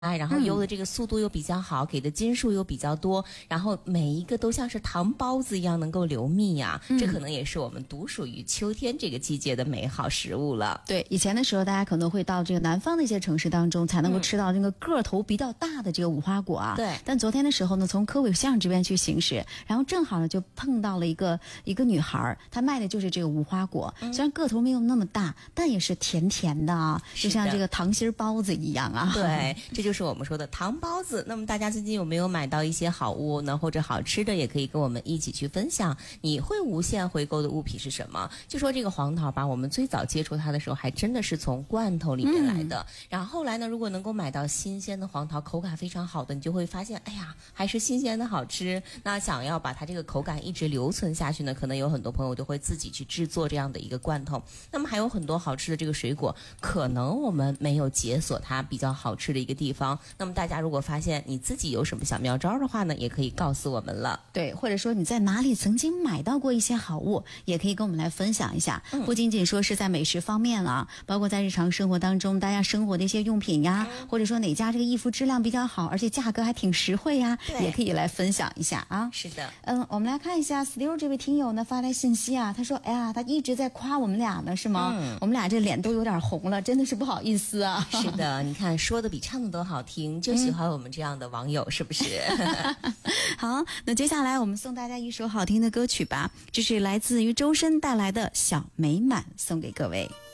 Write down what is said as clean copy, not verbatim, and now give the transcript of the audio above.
然后邮的这个速度又比较好，给的斤数又比较多，然后每一个都像是糖包子一样能够流蜜呀，这可能也是我们独属于秋天这个季节的美好食物了。 对，以前的时候大家可能会到这个南方的一些城市当中才能够吃到那个个头比较大的这个无花果啊。 对。 但昨天的时候呢，从科尾巷这边去行驶，然后正好呢就碰到了一个女孩，她卖的就是这个无花果，虽然个头没有那么大，但也是甜甜的啊，就像这个糖心包子一样啊。 对，这就是我们说的糖包子。那么大家最近有没有买到一些好物呢？或者好吃的，也可以跟我们一起去分享。你会无限回购的物品是什么？就说这个黄桃吧，我们最早接触它的时候，还真的是从罐头里面来的。然后后来呢，如果能够买到新鲜的黄桃，口感非常好的，你就会发现，哎呀，还是新鲜的好吃。那想要把它这个口感一直留存下去呢，可能有很多朋友都会自己去制作这样的一个罐头。那么还有很多好吃的这个水果，可能我们没有解锁它比较好吃的一个地方。那么大家如果发现你自己有什么小妙招的话呢，也可以告诉我们了。 对，或者说你在哪里曾经买到过一些好物，也可以跟我们来分享一下。不仅仅说是在美食方面啊，包括在日常生活当中大家生活的一些用品呀，或者说哪家这个衣服质量比较好，而且价格还挺实惠呀，也可以来分享一下啊。 是的。 我们来看一下 Still 这位听友呢发来信息啊，他说哎呀，他一直在夸我们俩呢，是吗？我们俩这脸都有点红了，真的是不好意思啊。 是的，你看说的比唱的都好听，就喜欢我们这样的网友，是不是？ 好，那接下来我们送大家一首好听的歌曲吧，这是来自于周深带来的《小美满》，送给各位。